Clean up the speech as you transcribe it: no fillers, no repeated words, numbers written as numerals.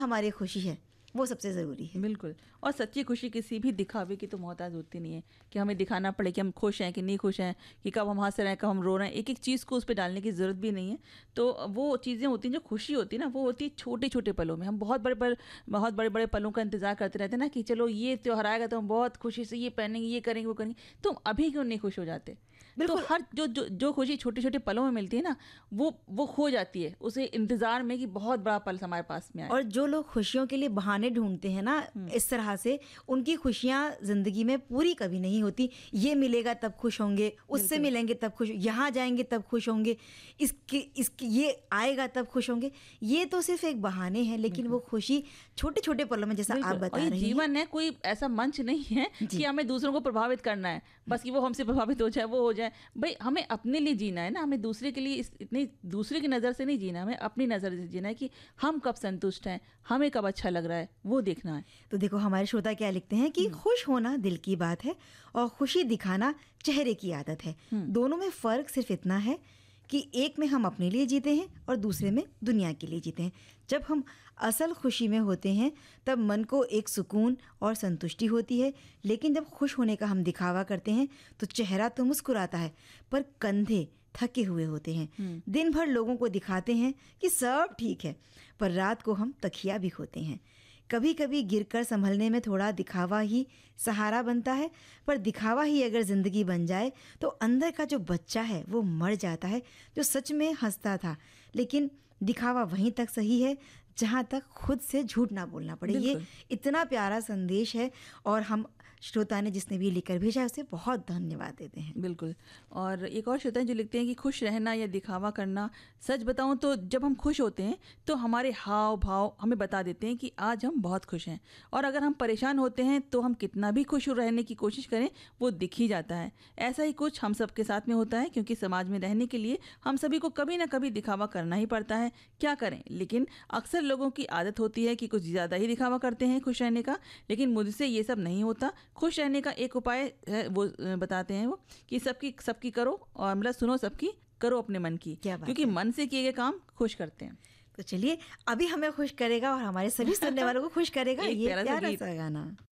हमारी खुशी है वो सबसे ज़रूरी है। बिल्कुल। और सच्ची खुशी किसी भी दिखावे की तो मोहताज होती नहीं है कि हमें दिखाना पड़े कि हम खुश हैं कि नहीं खुश हैं, कि कब हम हंस रहे हैं कब हम रो रहे हैं। एक एक चीज़ को उस पर डालने की ज़रूरत भी नहीं है। तो वो चीज़ें होती हैं, जो खुशी होती है ना, वो होती है छोटे छोटे पलों में। हम बहुत बड़े बड़े पलों का इंतजार करते रहते हैं ना, कि चलो ये त्योहार आएगा तो हम बहुत खुशी से ये पहनेंगे, ये करेंगे, वो करेंगे। तो अभी क्यों नहीं खुश हो जाते? तो बिल्कुल। हर जो खुशी छोटे छोटे पलों में मिलती है ना, वो खो जाती है उसे इंतजार में कि बहुत बड़ा पल हमारे पास में आए। और जो लोग खुशियों के लिए बहाने ढूंढते हैं ना, इस तरह से उनकी खुशियां जिंदगी में पूरी कभी नहीं होती। ये मिलेगा तब खुश होंगे, उससे बिल्कुल। मिलेंगे तब खुश, यहाँ जाएंगे तब खुश होंगे, इसके ये आएगा तब खुश होंगे। ये तो सिर्फ एक बहाने हैं, लेकिन वो खुशी छोटे छोटे पलों में, जैसा आप बिल्कुल। और बता ये रही हैं। जीवन है, कोई ऐसा मंच नहीं है जी। कि हमें दूसरों को प्रभावित करना है, बस कि वो हमसे प्रभावित हो जाए, वो हो जाए। भाई हमें अपने लिए जीना है ना, हमें दूसरे के लिए इतनी दूसरे की नज़र से नहीं जीना, हमें अपनी नज़र से जीना है कि हम कब संतुष्ट हैं, हमें कब अच्छा लग रहा है, वो देखना है। तो देखो हमारे श्रोता क्या लिखते हैं कि खुश होना दिल की बात है और खुशी दिखाना चेहरे की आदत है। दोनों में फ़र्क सिर्फ इतना है कि एक में हम अपने लिए जीते हैं और दूसरे में दुनिया के लिए जीते हैं। जब हम असल खुशी में होते हैं तब मन को एक सुकून और संतुष्टि होती है, लेकिन जब खुश होने का हम दिखावा करते हैं तो चेहरा तो मुस्कुराता है पर कंधे थके हुए होते हैं। दिन भर लोगों को दिखाते हैं कि सब ठीक है, पर रात को हम तकिया भी खोते हैं। कभी कभी गिरकर संभलने में थोड़ा दिखावा ही सहारा बनता है, पर दिखावा ही अगर ज़िंदगी बन जाए तो अंदर का जो बच्चा है वो मर जाता है, जो सच में हंसता था। लेकिन दिखावा वहीं तक सही है जहाँ तक खुद से झूठ ना बोलना पड़े। ये इतना प्यारा संदेश है और हम श्रोता ने जिसने भी लिखकर भेजा है उसे बहुत धन्यवाद देते हैं। बिल्कुल। और एक और श्रोता हैं जो लिखते हैं कि खुश रहना या दिखावा करना, सच बताऊं तो जब हम खुश होते हैं तो हमारे हाव भाव हमें बता देते हैं कि आज हम बहुत खुश हैं, और अगर हम परेशान होते हैं तो हम कितना भी खुश रहने की कोशिश करें वो दिख ही जाता है। ऐसा ही कुछ हम सबके साथ में होता है, क्योंकि समाज में रहने के लिए हम सभी को कभी ना कभी दिखावा करना ही पड़ता है। क्या करें, लेकिन अक्सर लोगों की आदत होती है कि कुछ ज़्यादा ही दिखावा करते हैं खुश रहने का। लेकिन मुझसे ये सब नहीं होता। खुश रहने का एक उपाय है, वो बताते हैं वो, कि सबकी करो, और मतलब सुनो सबकी, करो अपने मन की, क्योंकि मन से किए गए काम खुश करते हैं। तो चलिए अभी हमें खुश करेगा और हमारे सभी सुनने वालों को खुश करेगा ये प्यारा सा गाना।